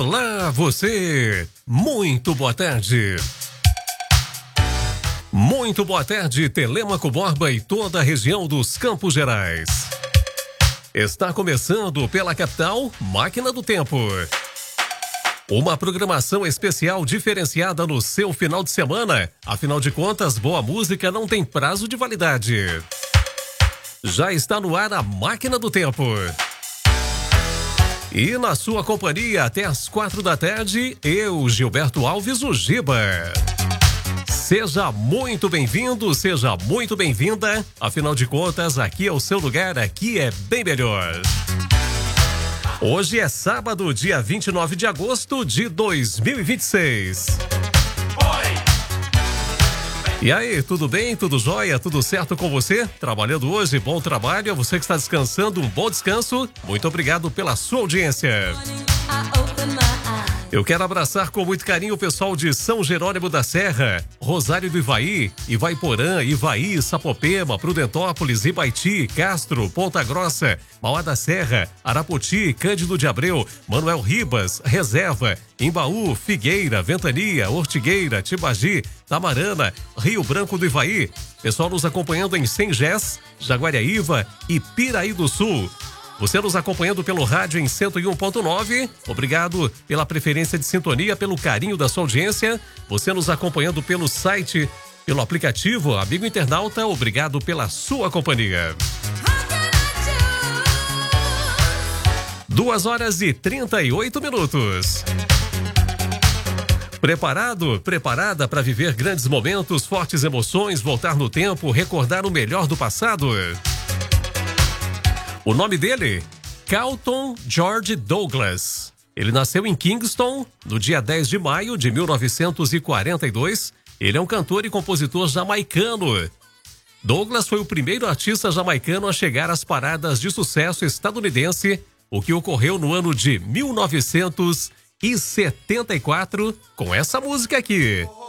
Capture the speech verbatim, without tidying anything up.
Olá, você! Muito boa tarde! Muito boa tarde, Telêmaco Borba e toda a região dos Campos Gerais. Está começando pela capital, Máquina do Tempo. Uma programação especial diferenciada no seu final de semana. Afinal de contas, boa música não tem prazo de validade. Já está no ar a Máquina do Tempo. E na sua companhia até às quatro da tarde, eu, Gilberto Alves, o Giba. Seja muito bem-vindo, seja muito bem-vinda. Afinal de contas, aqui é o seu lugar, aqui é bem melhor. Hoje é sábado, dia vinte e nove de agosto de dois mil e vinte e seis. E aí, tudo bem? Tudo jóia? Tudo certo com você? Trabalhando hoje? Bom trabalho. Você que está descansando, um bom descanso. Muito obrigado pela sua audiência. Eu quero abraçar com muito carinho o pessoal de São Jerônimo da Serra, Rosário do Ivaí, Ivaiporã, Ivaí, Sapopema, Prudentópolis, Ibaiti, Castro, Ponta Grossa, Mauá da Serra, Arapoti, Cândido de Abreu, Manuel Ribas, Reserva, Embaú, Figueira, Ventania, Ortigueira, Tibagi, Tamarana, Rio Branco do Ivaí. Pessoal nos acompanhando em Sengés, Jaguariaíva e Piraí do Sul. Você nos acompanhando pelo rádio em cento e um ponto nove, obrigado pela preferência de sintonia, pelo carinho da sua audiência. Você nos acompanhando pelo site, pelo aplicativo, amigo internauta, obrigado pela sua companhia. Duas horas e trinta e oito minutos. Preparado? Preparada para viver grandes momentos, fortes emoções, voltar no tempo, recordar o melhor do passado? O nome dele? Carlton George Douglas. Ele nasceu em Kingston no dia dez de maio de mil novecentos e quarenta e dois. Ele é um cantor e compositor jamaicano. Douglas foi o primeiro artista jamaicano a chegar às paradas de sucesso estadunidense, o que ocorreu no ano de mil novecentos e setenta e quatro com essa música aqui.